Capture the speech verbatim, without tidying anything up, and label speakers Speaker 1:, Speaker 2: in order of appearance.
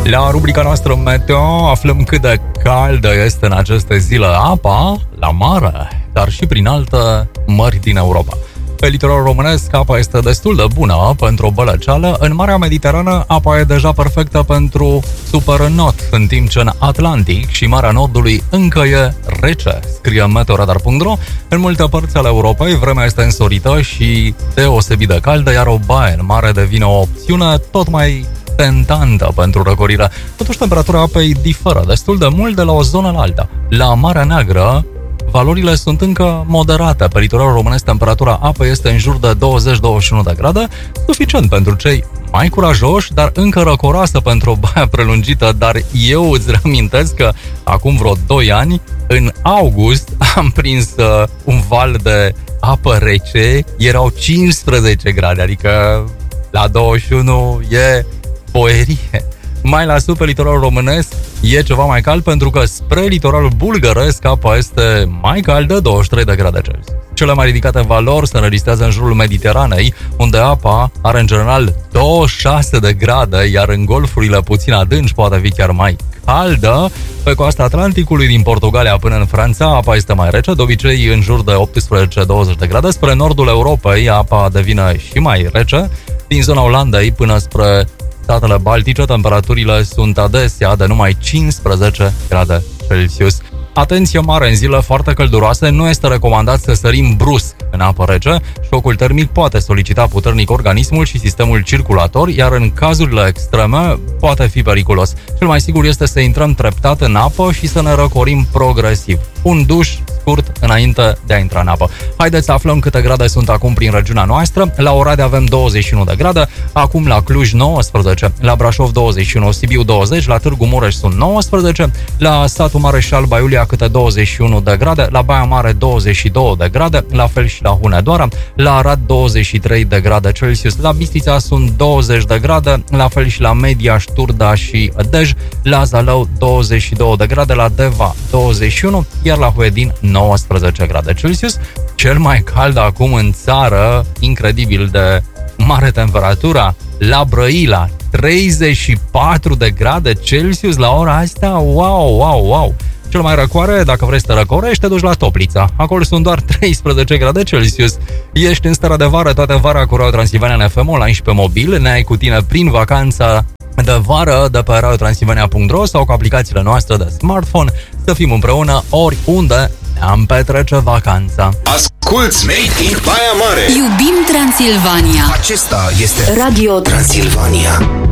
Speaker 1: La rubrica noastră Meteo aflăm cât de caldă este în aceste zile apa la mare, dar și prin alte mări din Europa. Pe litoralul românesc apa este destul de bună pentru o bălăceală. În Marea Mediterană apa e deja perfectă pentru superînnot, în timp ce în Atlantic și Marea Nordului încă e rece, scrie meteoradar punct ro. În multe părți ale Europei vremea este însorită și deosebit de caldă, iar o baie în mare devine o opțiune tot mai tentantă pentru răcorire. Totuși temperatura apei diferă destul de mult de la o zonă la alta. La Marea Neagră valorile sunt încă moderate. Pe litoralul românesc temperatura apei este în jur de douăzeci douăzeci și unu de grade, suficient pentru cei mai curajoși, dar încă răcoroasă pentru o baie prelungită. Dar eu îți reamintesc că acum vreo doi ani, în august, am prins uh, un val de apă rece, erau cincisprezece grade, adică la douăzeci și unu e boierie. Mai la sud, pe litoralul românesc, e ceva mai cald pentru că spre litoralul bulgăresc apa este mai caldă, douăzeci și trei de grade Celsius. Cele mai ridicate valori se înregistrează în jurul Mediteranei, unde apa are în general douăzeci și șase de grade, iar în golfurile puțin adânci poate fi chiar mai caldă. Pe coasta Atlanticului, din Portugalia până în Franța, apa este mai rece, de obicei în jur de optsprezece douăzeci de grade. Spre nordul Europei, apa devine și mai rece. Din zona Olandei până spre statele baltice, temperaturile sunt adesea de numai cincisprezece grade Celsius. Atenție mare în zile foarte călduroase, nu este recomandat să sărim brusc în apă rece. Șocul termic poate solicita puternic organismul și sistemul circulator, iar în cazurile extreme poate fi periculos. Cel mai sigur este să intrăm treptat în apă și să ne răcorim progresiv. Un duș scurt înainte de a intra în apă. Haideți să aflăm câte grade sunt acum prin regiunea noastră. La Oradea avem douăzeci și unu de grade, acum la Cluj nouăsprezece, la Brașov douăzeci și unu, Sibiu douăzeci, la Târgu Mureș sunt nouăsprezece, la Satu Mare și Alba Iulia câte douăzeci și unu de grade, la Baia Mare douăzeci și doi de grade, la fel și la Hunedoara, la Arad douăzeci și trei de grade Celsius, la Bistrița sunt douăzeci de grade, la fel și la Mediaș, Turda și Dej, la Zalău douăzeci și doi de grade, la Deva douăzeci și unu, iar la Huedin nouăsprezece grade Celsius. Cel mai cald acum în țară, incredibil de mare temperatura, la Brăila, treizeci și patru de grade Celsius la ora asta. Wow, wow, wow! Cel mai răcoare, dacă vrei să te răcorești, te duci la Toplița. Acolo sunt doar treisprezece grade Celsius. Ești în starea de vară, toată vara cu Radio Transilvania F M online și pe mobil. Ne ai cu tine prin vacanța de vară de pe radio transilvania punct ro sau cu aplicațiile noastre de smartphone, să fim împreună oriunde ne-am petrece vacanța.
Speaker 2: Asculți Made in Baia Mare.
Speaker 3: Iubim Transilvania.
Speaker 2: Acesta este Radio Transilvania.